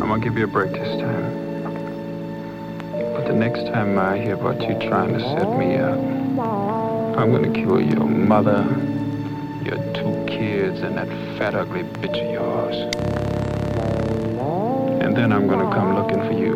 I'm gonna give you a break this time. But the next time I hear about you trying to set me up, I'm gonna kill your mother, your 2 kids, and that fat ugly bitch of yours. And then I'm gonna come looking for you.